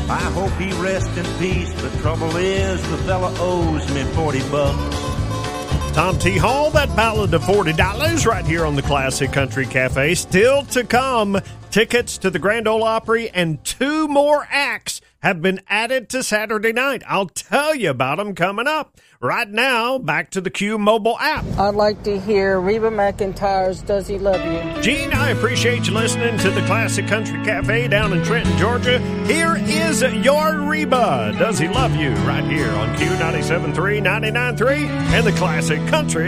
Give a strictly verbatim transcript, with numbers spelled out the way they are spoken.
I hope he rests in peace. The trouble is, the fella owes me forty bucks. Tom T. Hall, that ballad of forty dollars right here on the Classic Country Cafe. Still to come, tickets to the Grand Ole Opry and two more acts have been added to Saturday night. I'll tell you about them coming up. Right now, back to the Q mobile app. I'd like to hear Reba McEntire's Does He Love You? Gene, I appreciate you listening to the Classic Country Cafe down in Trenton, Georgia. Here is your Reba, Does He Love You? Right here on Q ninety-seven point three, ninety-nine point three, and the Classic Country